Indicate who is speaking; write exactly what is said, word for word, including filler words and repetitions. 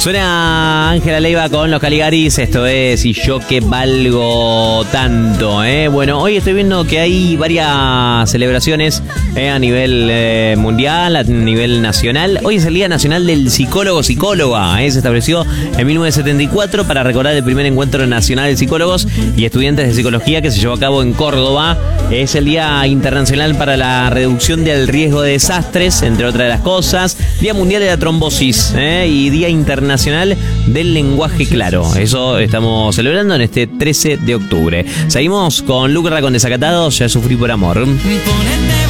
Speaker 1: Suena Ángela Leiva con los Caligaris, esto es Y yo que valgo tanto, ¿eh? Bueno, hoy estoy viendo que hay varias celebraciones eh, a nivel eh, mundial, a nivel nacional. Hoy es el Día Nacional del Psicólogo Psicóloga, ¿eh? Se estableció en mil novecientos setenta y cuatro para recordar el primer encuentro nacional de psicólogos y estudiantes de psicología que se llevó a cabo en Córdoba. Es el Día Internacional para la Reducción del Riesgo de Desastres, entre otras de las cosas. Día Mundial de la Trombosis, ¿eh? Y Día Internacional del Lenguaje Claro. Eso estamos celebrando en este trece de octubre. Seguimos con Lucra con Desacatados, Ya sufrí por amor.
Speaker 2: Ponete